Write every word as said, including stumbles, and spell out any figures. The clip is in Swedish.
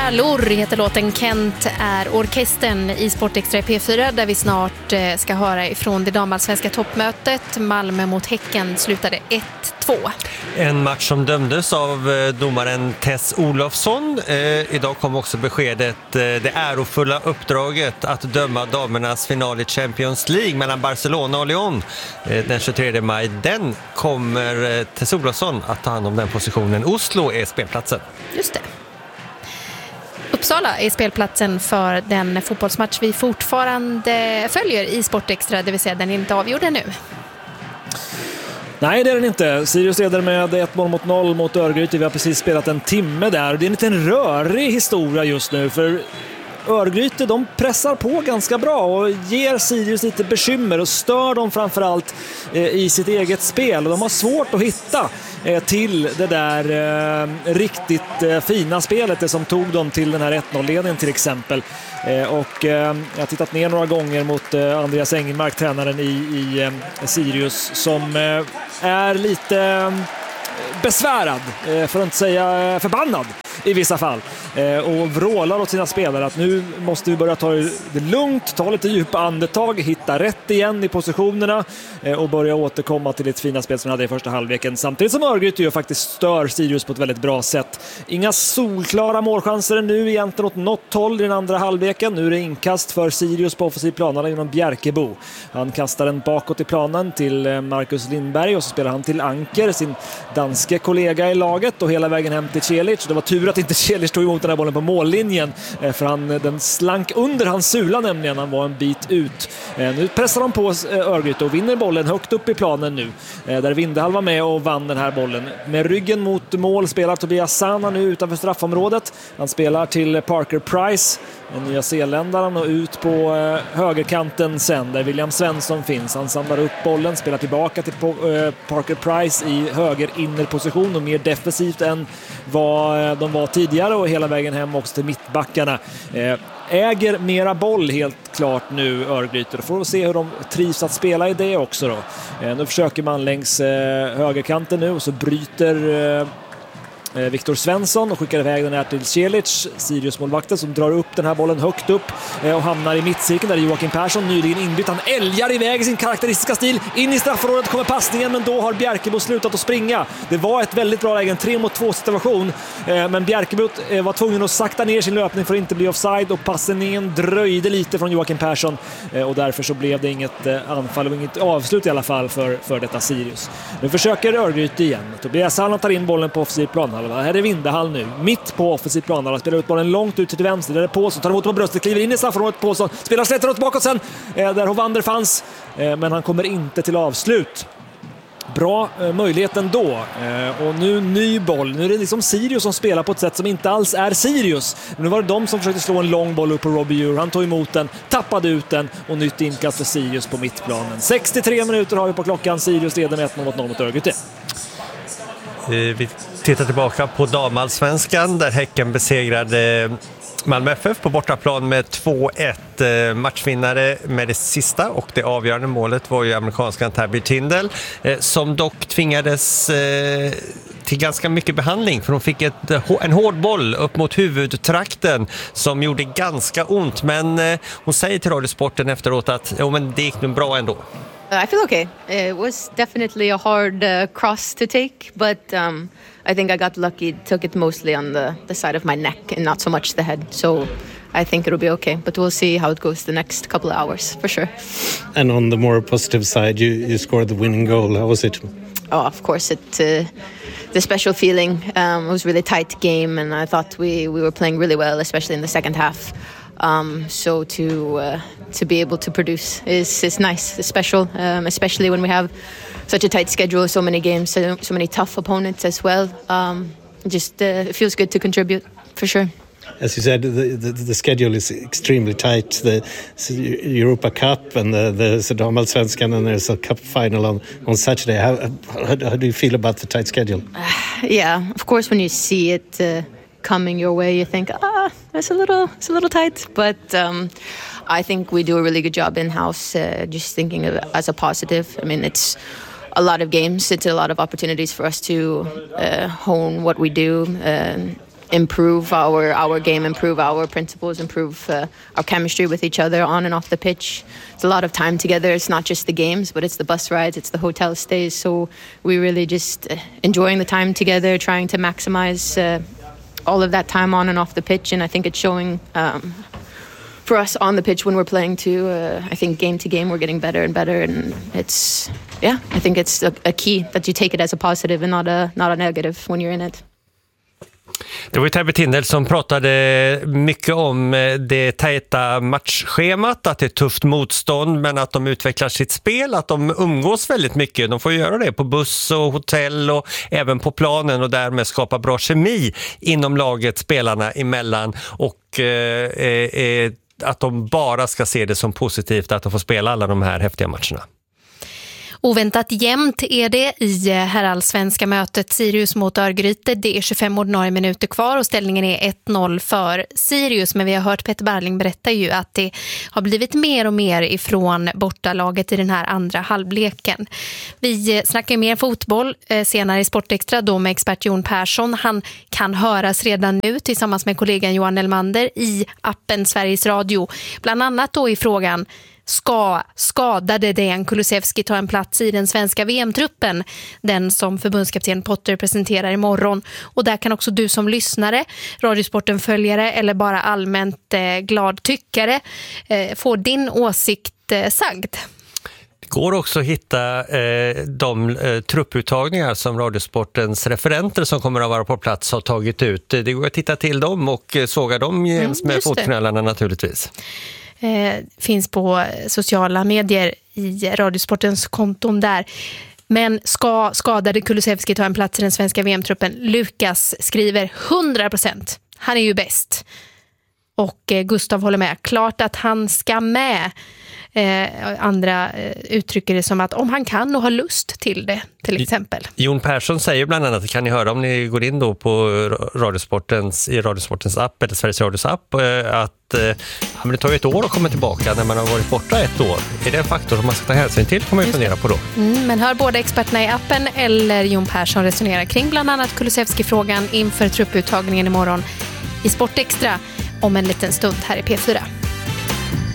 Pärlor heter låten. Kent är orkestern i Sportextra P fyra, där vi snart ska höra ifrån det damallsvenska toppmötet. Malmö mot Häcken slutade ett två. En match som dömdes av domaren Tess Olofsson. Eh, idag kom också beskedet, eh, det ärofulla uppdraget att döma damernas final i Champions League mellan Barcelona och Lyon eh, den tjugotredje maj. Den kommer eh, Tess Olofsson att ta hand om den positionen. Oslo är spelplatsen. Just det. Uppsala är spelplatsen för den fotbollsmatch vi fortfarande följer i Sportextra, det vill säga den är inte avgjord ännu. Nej, det är den inte. Sirius leder med ett mål mot noll mot Örgryte. Vi har precis spelat en timme där. Det är en liten rörig historia just nu, för Örgryte, de pressar på ganska bra och ger Sirius lite bekymmer och stör dem framförallt eh, i sitt eget spel. Och de har svårt att hitta eh, till det där eh, riktigt eh, fina spelet, det som tog dem till den här ett noll-ledningen till exempel. Eh, och eh, jag har tittat ner några gånger mot eh, Andreas Engelmark, tränaren i, i eh, Sirius, som eh, är lite eh, besvärad, eh, för att inte säga förbannad i vissa fall, eh, och vrålar åt sina spelare att nu måste vi börja ta det lugnt, ta lite djupa andetag, hitta rätt igen i positionerna eh, och börja återkomma till ett fina spel som vi hade i första halvleken, samtidigt som Örgryte ju faktiskt stör Sirius på ett väldigt bra sätt. Inga solklara målchanser nu egentligen åt något håll i den andra halvleken. Nu är det inkast för Sirius på offensiv planen genom Bjerkebo. Han kastar den bakåt i planen till Marcus Lindberg och så spelar han till Anker, sin danske kollega i laget, och hela vägen hem till Celic. Det var tur att inte Celic tog emot den här bollen på mållinjen, för han, den slank under hans sula nämligen, han var en bit ut. Nu pressar de på Örgryte och vinner bollen högt upp i planen nu, där Vindehall var med och vann den här bollen. Med ryggen mot mål spelar Tobias Sana nu utanför straffområdet. Han spelar till Parker Price, en nya zeeländaren, och ut på eh, högerkanten sen där William Svensson finns. Han samlar upp bollen, spelar tillbaka till eh, Parker Price i höger innerposition och mer defensivt än vad eh, de var tidigare, och hela vägen hem också till mittbackarna. Eh, äger mera boll helt klart nu Örgryte. Då får vi se hur de trivs att spela i det också då. Eh, nu försöker man längs eh, högerkanten nu, och så bryter eh, Viktor Svensson och skickar iväg den här till Celic, Sirius målvakten, som drar upp den här bollen högt upp och hamnar i mittcirkeln där Joakim Persson nyligen inbytt. Han älgar iväg i sin karaktäristiska stil. In i straffområdet kommer passningen, men då har Bjerkebo slutat att springa. Det var ett väldigt bra läge, en tre mot två situation, men Bjerkebo var tvungen att sakta ner sin löpning för att inte bli offside, och passningen dröjde lite från Joakim Persson, och därför så blev det inget anfall och inget avslut i alla fall för, för detta Sirius. Nu försöker Örgryte igen. Tobias Hall tar in bollen på offensiv plan. Här är Vindehall nu, mitt på offensiv plan. Han spelar ut bollen långt ut till vänster. Där är Paulsson, tar emot på bröstet, kliver in i straffområdet. Paulsson spelar slätter åt bakåt sen, eh, där Hovander fanns. Eh, men han kommer inte till avslut. Bra eh, möjlighet ändå. Eh, och nu ny boll. Nu är det liksom Sirius som spelar på ett sätt som inte alls är Sirius. Men nu var det de som försökte slå en lång boll upp på Robbie Ure. Han tog emot den, tappade ut den, och nytt inkast för Sirius på mittplanen. sextiotre minuter har vi på klockan. Sirius leder med ett mot noll mot Örgryte. Vi tittar tillbaka på damallsvenskan där Häcken besegrade Malmö F F på bortaplan med två ett. Matchvinnare med det sista och det avgörande målet var ju amerikanskan Tabby Tindall, som dock tvingades till ganska mycket behandling, för hon fick ett, en hård boll upp mot huvudtrakten som gjorde ganska ont, men hon säger till Radiosporten efteråt att jo, men det gick nog bra ändå. I feel okay. It was definitely a hard uh, cross to take, but um, I think I got lucky. Took it mostly on the, the side of my neck and not so much the head. So I think it'll be okay, but we'll see how it goes the next couple of hours for sure. And on the more positive side, you, you scored the winning goal. How was it? Oh, of course, it uh, the special feeling. Um, it was a really tight game, and I thought we, we were playing really well, especially in the second half. Um, so to uh, to be able to produce is is nice, it's special, um, especially when we have such a tight schedule, so many games, so, so many tough opponents as well. Um, just uh, it feels good to contribute for sure. As you said, the, the, the schedule is extremely tight. The Europa Cup and the, the Damallsvenskan, and there's a cup final on, on Saturday. How, how, how do you feel about the tight schedule? Uh, yeah, of course, when you see it uh, coming your way, you think, ah, it's a little, it's a little tight. But um, I think we do a really good job in-house, uh, just thinking of it as a positive. I mean, it's a lot of games. It's a lot of opportunities for us to uh, hone what we do, uh, improve our our game, improve our principles, improve uh, our chemistry with each other on and off the pitch. It's a lot of time together. It's not just the games, but it's the bus rides, it's the hotel stays. So we really just uh, enjoying the time together, trying to maximize uh, all of that time on and off the pitch. And I think it's showing um, for us on the pitch when we're playing too. Uh, I think game to game we're getting better and better, and it's yeah. I think it's a, a key that you take it as a positive and not a not a negative when you're in it. Det var ju Täby Tindell som pratade mycket om det tajta matchschemat, att det är tufft motstånd men att de utvecklar sitt spel, att de umgås väldigt mycket. De får göra det på buss och hotell och även på planen och därmed skapa bra kemi inom laget, spelarna emellan, och eh, eh, att de bara ska se det som positivt att de får spela alla de här häftiga matcherna. Oväntat jämnt är det i herrallsvenska mötet Sirius mot Örgryte. Det är tjugofem ordinarie minuter kvar och ställningen är ett noll för Sirius. Men vi har hört Peter Barling berätta ju att det har blivit mer och mer ifrån bortalaget i den här andra halvleken. Vi snackar mer fotboll senare i Sportextra då med expert Jon Persson. Han kan höras redan nu tillsammans med kollegan Johan Elmander i appen Sveriges Radio. Bland annat då i frågan: Ska skadade Dejan Kulusevski ta en plats i den svenska V M-truppen? Den som förbundskapten Potter presenterar imorgon. Och där kan också du som lyssnare, Radiosporten-följare eller bara allmänt eh, glad tyckare eh, få din åsikt eh, sagd. Det går också att hitta eh, de eh, trupputtagningar som Radiosportens referenter som kommer att vara på plats har tagit ut. Det går att titta till dem och såga dem jäms mm, med fotfinallerna naturligtvis. Eh, finns på sociala medier i Radiosportens konton där. Men ska skadade Kulusevski ta en plats i den svenska V M-truppen? Lukas skriver hundra procent. Han är ju bäst. Och eh, Gustav håller med. Klart att han ska med. Eh, andra eh, uttrycker det som att om han kan och har lust till det, till exempel. Jon Persson säger bland annat, det kan ni höra om ni går in då på Radiosportens, i Radiosportens app eller Sveriges Radios app, eh, att eh, han vill ta ett år och komma tillbaka när man har varit borta ett år. Är det en faktor som man ska ta hänsyn till, kan man ju fundera på då. Mm, men hör båda experterna i appen eller Jon Persson resonera kring bland annat Kulusevski-frågan inför trupputtagningen imorgon i Sportextra om en liten stund här i P fyra.